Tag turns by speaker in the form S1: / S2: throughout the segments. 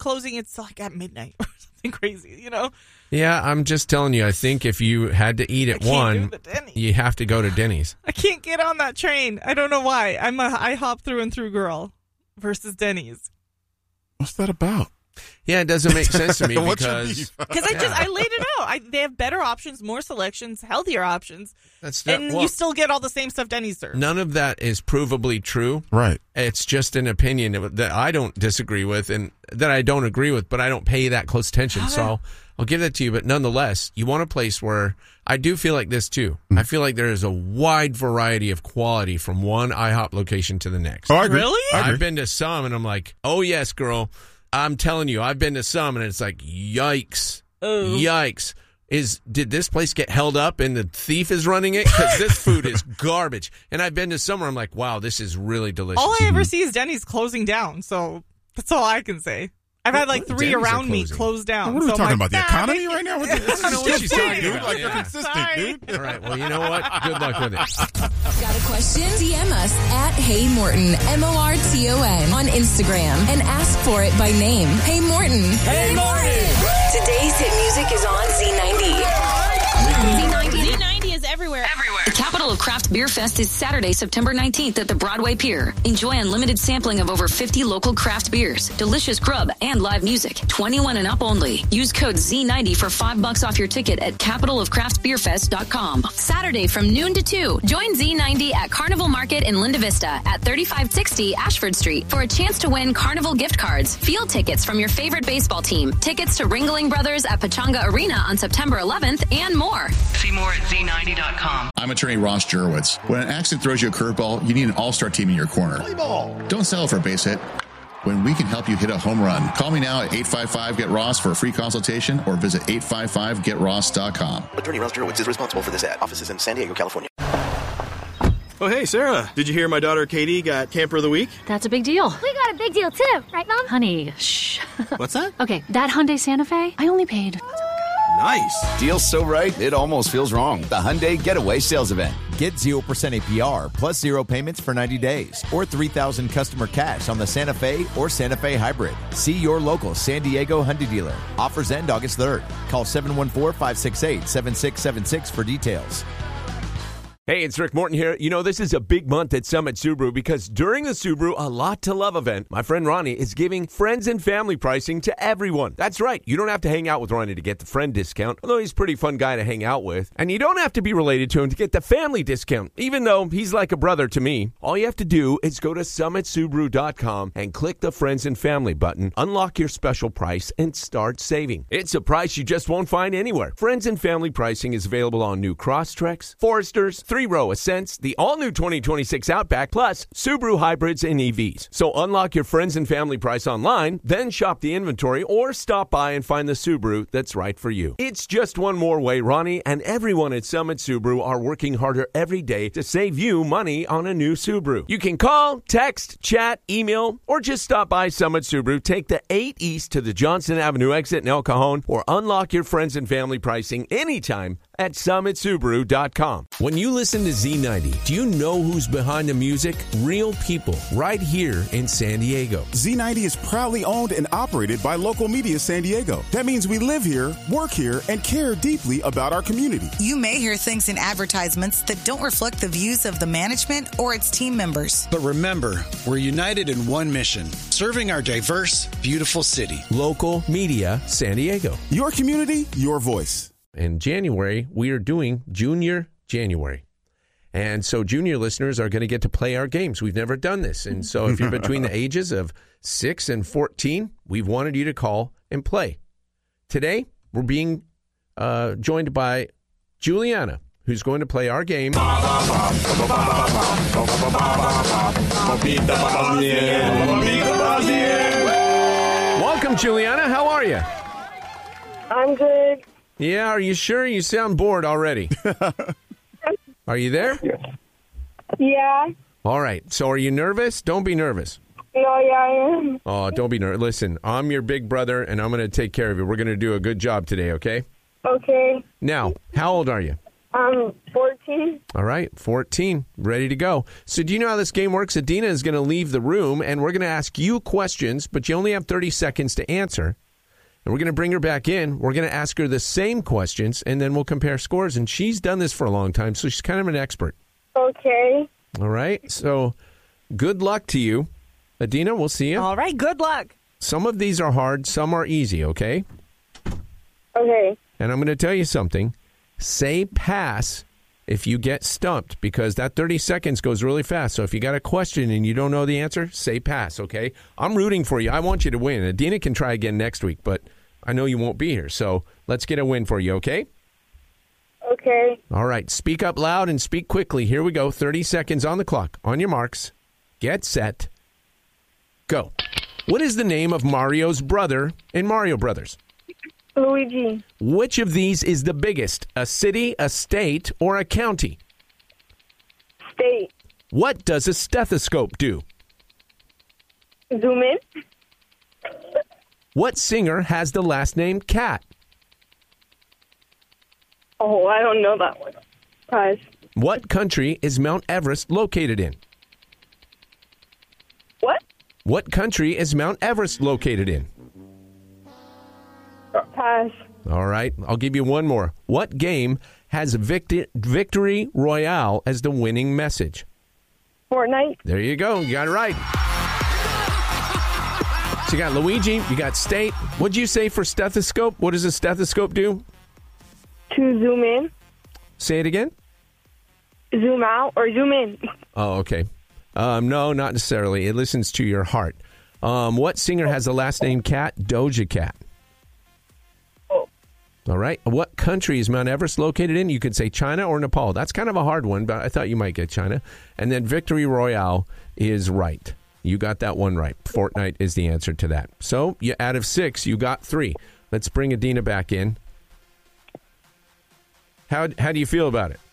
S1: closing, it's like at midnight or something crazy, you know?
S2: Yeah, I'm just telling you, I think if you had to eat at 1, you have to go to Denny's.
S1: I can't get on that train. I don't know why. I'm a IHOP through and through girl versus Denny's.
S3: What's that about?
S2: Yeah, it doesn't make sense to me
S3: because
S1: I laid it out. They have better options, more selections, healthier options, and you still get all the same stuff Denny's serves.
S2: None of that is provably true.
S3: Right.
S2: It's just an opinion that I don't disagree with and that I don't agree with, but I don't pay that close attention. So I'll give that to you. But nonetheless, you want a place where I do feel like this too. I feel like there is a wide variety of quality from one IHOP location to the next.
S3: Oh, I agree.
S1: Really?
S2: I've been to some and I'm like, oh, yes, girl. I'm telling you, I've been to some and it's like, yikes.
S1: Oh.
S2: Yikes. Did this place get held up and the thief is running it? Because this food is garbage. And I've been to some where I'm like, wow, this is really delicious.
S1: All I ever see is Denny's closing down, so that's all I can say. I've had like 3 around me close down.
S3: What are we talking about? The economy
S1: economy
S3: right now?
S2: I don't know what she's talking about.
S3: Like,
S2: Yeah.
S3: you're consistent, dude.
S2: All right, well, you know what? Good luck with it.
S4: Got a question? DM us at Hey Morton, MORTON, on Instagram and ask for it by name. Hey Morton. Hey Morton. Today's hit music is on Z90.
S5: Z90 is everywhere.
S6: The Capital of Craft Beer Fest is Saturday, September 19th at the Broadway Pier. Enjoy unlimited sampling of over 50 local craft beers, delicious grub, and live music. 21 and up only. Use code Z90 for $5 off your ticket at capitalofcraftbeerfest.com.
S5: Saturday from noon to 2. Join Z90 at Carnival Market in Linda Vista at 3560 Ashford Street for a chance to win Carnival gift cards, field tickets from your favorite baseball team, tickets to Ringling Brothers at Pachanga Arena on September 11th, and more.
S7: See more at Z90.com.
S8: I'm attorney Ross Jurowitz. When an accident throws you a curveball, you need an all-star team in your corner. Don't settle for a base hit when we can help you hit a home run. Call me now at 855-GET-ROSS for a free consultation or visit 855-GetRoss.com.
S9: Attorney Ross Jurowitz is responsible for this ad. Offices in San Diego, California.
S10: Oh, hey, Sarah. Did you hear my daughter Katie got Camper of the Week?
S11: That's a big deal.
S12: We got a big deal, too. Right, Mom?
S11: Honey, shh.
S10: What's that?
S11: Okay, that Hyundai Santa Fe, I only paid...
S10: Nice.
S13: Deal's so right, it almost feels wrong. The Hyundai Getaway Sales Event. Get 0% APR plus 0 payments for 90 days or $3,000 customer cash on the Santa Fe or Santa Fe Hybrid. See your local San Diego Hyundai dealer. Offers end August 3rd. Call 714-568-7676 for details.
S2: Hey, it's Rick Morton here. You know, this is a big month at Summit Subaru because during the Subaru A Lot to Love event, my friend Ronnie is giving friends and family pricing to everyone. That's right. You don't have to hang out with Ronnie to get the friend discount, although he's a pretty fun guy to hang out with. And you don't have to be related to him to get the family discount, even though he's like a brother to me. All you have to do is go to summitsubaru.com and click the Friends and Family button, unlock your special price, and start saving. It's a price you just won't find anywhere. Friends and Family pricing is available on new Crosstreks, Foresters, 3-row Ascents, the all-new 2026 Outback, plus Subaru hybrids and EVs. So unlock your friends and family price online, then shop the inventory, or stop by and find the Subaru that's right for you. It's just one more way Ronnie and everyone at Summit Subaru are working harder every day to save you money on a new Subaru. You can call, text, chat, email, or just stop by Summit Subaru, take the 8 East to the Johnson Avenue exit in El Cajon, or unlock your friends and family pricing anytime at summitsubaru.com. When you listen to Z90, do you know who's behind the music? Real people right here in San Diego.
S3: Z90 is proudly owned and operated by Local Media San Diego. That means we live here, work here, and care deeply about our community.
S14: You may hear things in advertisements that don't reflect the views of the management or its team members.
S15: But remember, we're united in one mission, serving our diverse, beautiful city.
S2: Local Media San Diego.
S3: Your community, your voice.
S2: In January, we are doing Junior January. And so junior listeners are going to get to play our games. We've never done this. And so if you're between the ages of 6 and 14, we've wanted you to call and play. Today, we're being joined by Juliana, who's going to play our game. Welcome, Juliana. How are you?
S16: I'm good.
S2: Yeah, are you sure? You sound bored already. Are you there?
S16: Yeah.
S2: All right. So are you nervous? Don't be nervous.
S16: No, yeah, I am.
S2: Oh, don't be nervous. Listen, I'm your big brother, and I'm going to take care of you. We're going to do a good job today, okay?
S16: Okay.
S2: Now, how old are you?
S16: I'm 14. 14.
S2: All right, 14. Ready to go. So do you know how this game works? Adina is going to leave the room, and we're going to ask you questions, but you only have 30 seconds to answer. And we're going to bring her back in. We're going to ask her the same questions, and then we'll compare scores. And she's done this for a long time, so she's kind of an expert.
S16: Okay.
S2: All right, so good luck to you. Adina, we'll see you.
S1: All right, good luck.
S2: Some of these are hard, some are easy, okay?
S16: Okay.
S2: And I'm going to tell you something. Say pass if you get stumped, because that 30 seconds goes really fast. So if you got a question and you don't know the answer, say pass, okay? I'm rooting for you. I want you to win. Adina can try again next week, but I know you won't be here. So let's get a win for you, okay?
S16: Okay.
S2: All right. Speak up loud and speak quickly. Here we go. 30 seconds on the clock. On your marks. Get set. Go. What is the name of Mario's brother in Mario Brothers?
S16: Luigi.
S2: Which of these is the biggest? A city, a state, or a county?
S16: State.
S2: What does a stethoscope do?
S16: Zoom in.
S2: What singer has the last name Cat?
S16: Oh, I don't know that one. Pass.
S2: What country is Mount Everest located in?
S16: What?
S2: What country is Mount Everest located in?
S16: Pass.
S2: All right. I'll give you one more. What game has Victory Royale as the winning message?
S16: Fortnite.
S2: There you go. You got it right. So you got Luigi. You got state. What'd you say for stethoscope? What does a stethoscope do?
S16: To zoom in.
S2: Say it again.
S16: Zoom out or zoom in.
S2: Oh, okay. No, not necessarily. It listens to your heart. What singer has the last name Cat? Doja Cat.
S16: Oh.
S2: All right. What country is Mount Everest located in? You could say China or Nepal. That's kind of a hard one, but I thought you might get China. And then Victory Royale is right. You got that one right. Fortnite is the answer to that. So out of 6, you got 3. Let's bring Adina back in. How do you feel about it?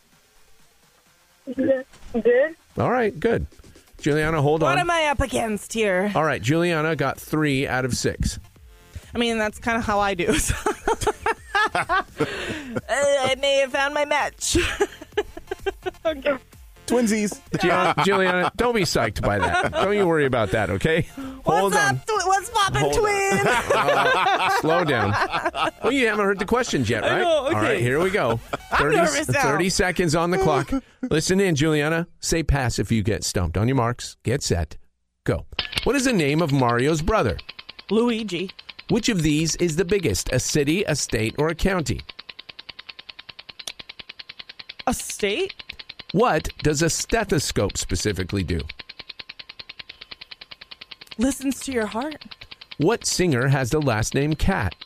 S16: Good.
S2: All right, good. Juliana, hold on.
S1: What am I up against here?
S2: All right, Juliana got 3 out of 6.
S1: I mean, that's kind of how I do. So. I may have found my match. Okay.
S3: Twinsies.
S2: Juliana, don't be psyched by that. Don't you worry about that, okay? Hold on.
S1: What's poppin', twin?
S2: Slow down. Well, you haven't heard the questions yet, right?
S1: I know, okay.
S2: All right, here we go.
S1: I'm nervous now.
S2: 30 seconds on the clock. Listen in, Juliana. Say pass if you get stumped. On your marks, get set, go. What is the name of Mario's brother?
S1: Luigi.
S2: Which of these is the biggest? A city, a state, or a county?
S1: A state?
S2: What does a stethoscope specifically do?
S1: Listens to your heart.
S2: What singer has the last name Cat?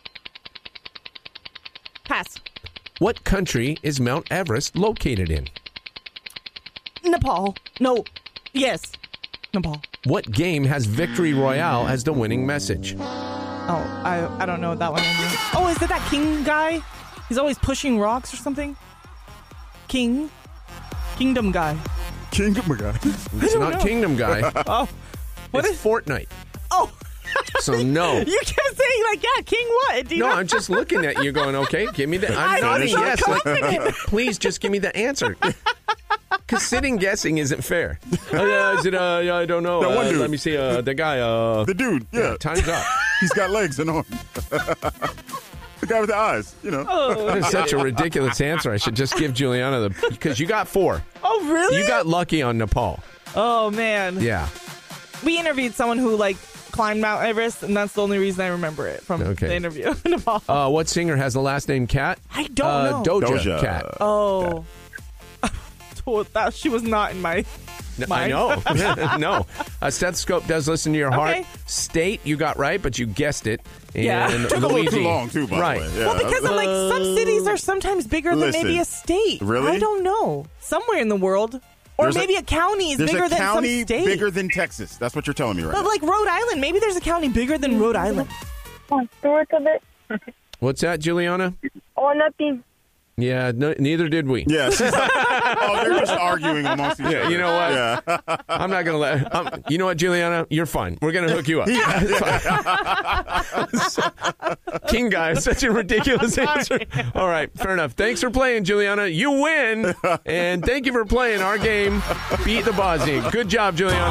S1: Pass.
S2: What country is Mount Everest located in?
S1: Nepal. No. Yes. Nepal.
S2: What game has Victory Royale as the winning message?
S1: Oh, I don't know what that one is. Oh, is it that king guy? He's always pushing rocks or something? Kingdom guy.
S3: Kingdom guy.
S2: It's not
S1: know.
S2: Kingdom guy.
S1: Oh.
S2: It's Fortnite.
S1: Oh.
S2: So no.
S1: You kept saying like, yeah, King what?
S2: No, I'm just looking at you going, okay, give me the... I'm nodding yes. Like, please just give me the answer. Because sitting guessing isn't fair. Is it, I don't know.
S3: That one dude.
S2: Let me see, the guy.
S3: The dude, yeah.
S2: Time's up.
S3: He's got legs and arms. The guy with the eyes, you know.
S1: Oh,
S2: That's such a ridiculous answer. I should just give Juliana because you got 4.
S1: Oh, really?
S2: You got lucky on Nepal.
S1: Oh, man.
S2: Yeah.
S1: We interviewed someone who, climbed Mount Everest, and that's the only reason I remember it from the interview. Nepal.
S2: What singer has the last name Cat?
S1: I don't know.
S2: Doja Cat.
S1: Oh. She was not in my mind.
S2: I know. No. A stethoscope does listen to your heart.
S1: Okay.
S2: State, you got right, but you guessed it.
S1: Yeah.
S2: And
S3: Took a little too long, too, by the way. Yeah.
S1: Well, because I'm some cities are sometimes bigger than maybe a state.
S3: Really?
S1: I don't know. Somewhere in the world. Or maybe a county is bigger than some state.
S3: There's a county bigger than Texas. That's what you're telling me right now.
S1: But like Rhode Island, maybe there's a county bigger than Rhode Island.
S16: North of it.
S2: What's that, Juliana?
S16: Oh, nothing.
S2: Yeah, neither did we.
S3: Yeah. They're just arguing amongst each other.
S2: Yeah, you know what?
S3: Yeah.
S2: I'm not going to let... you know what, Juliana? You're fine. We're going to hook you up. King guy is such a ridiculous answer. All right, fair enough. Thanks for playing, Juliana. You win. And thank you for playing our game, Beat the Bosnian. Good job, Juliana.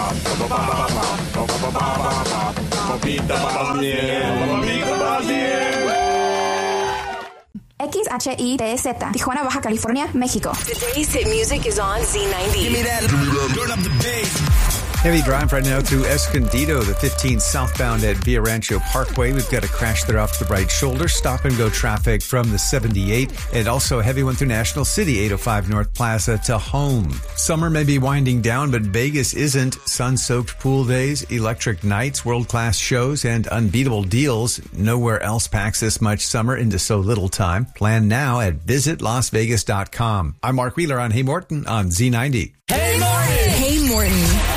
S17: Beat the Bosnian. Beat the Bosnian.
S18: XHITZ, Tijuana, Baja California, Mexico.
S4: Today's hit music is on Z90.
S17: Give me that. Turn up the bass.
S19: Heavy drive right now through Escondido, the 15 southbound at Villa Rancho Parkway. We've got a crash there off the right shoulder. Stop and go traffic from the 78. And also a heavy one through National City, 805 North Plaza to home. Summer may be winding down, but Vegas isn't. Sun-soaked pool days, electric nights, world-class shows, and unbeatable deals. Nowhere else packs this much summer into so little time. Plan now at visitlasvegas.com. I'm Mark Wheeler on Hey Morton on Z90.
S4: Hey Morton! Hey Morton.